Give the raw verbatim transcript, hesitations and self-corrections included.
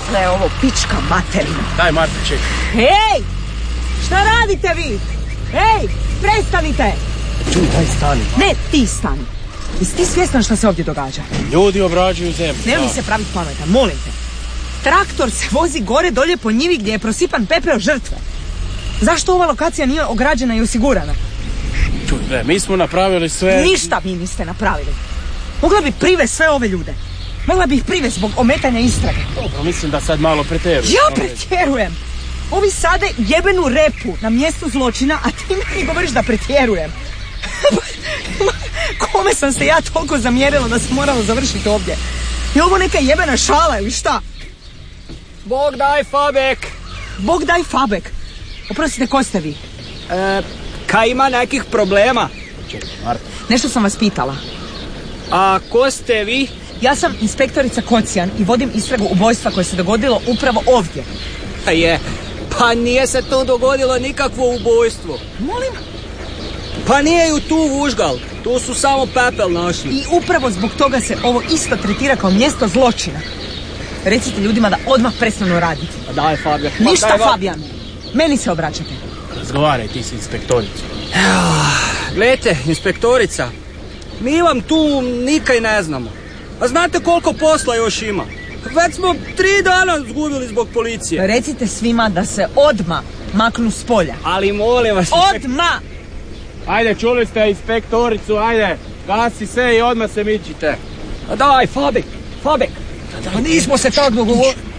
Odakle je ovo pička materina? Daj, Marta, čekaj. Hej! Šta radite vi? Hej, prestanite! Čuj, daj stani. Ne, ti stani. Jesi ti svjestan šta se ovdje događa? Ljudi obrađuju zemlju. Ne mi se praviti pametan, molim te. Traktor se vozi gore dolje po njivi gdje je prosipan pepeo žrtve. Zašto ova lokacija nije ograđena i osigurana? Čuj, ne, mi smo napravili sve... Ništa vi niste napravili. Mogla bi privesti sve ove ljude. Mogla bi ih privesti zbog ometanja istrage. Dobro, mislim da sad malo pretjerujem. Ja pretjerujem! Ovi sade jebenu repu na mjestu zločina, a ti mi govoriš da pretjerujem. Kome sam se ja toliko zamjerila da sam morala završiti ovdje? Je ovo neka jebena šala ili šta? Bog daj Fabek! Bog daj Fabek! Oprostite, ko ste vi? E, ka ima nekih problema? Čekaj, Marta. Nešto sam vas pitala. A ko ste vi? Ja sam inspektorica Kocijan i vodim istragu ubojstva koje se dogodilo upravo ovdje. A je, pa nije se tu dogodilo nikakvo ubojstvo. Molim? Pa nije ju tu vužgal, tu su samo pepel našli. I upravo zbog toga se ovo isto tretira kao mjesto zločina. Recite ljudima da odmah prestanu raditi. Pa daj Fabijan. Ništa pa daj, Fabijan, meni se obraćate. Razgovaraj ti s inspektoricom. Gledajte, inspektorica, mi vam tu nikaj ne znamo. A znate koliko posla još ima? Već smo tri dana izgubili zbog policije. Recite svima da se odmah maknu s polja. Ali molim vas... Odmah! Ajde, čuli ste inspektoricu, ajde. Gasi se i odmah se mičite. A daj, Fabek, Fabek. Pa nismo se tako dogovorili.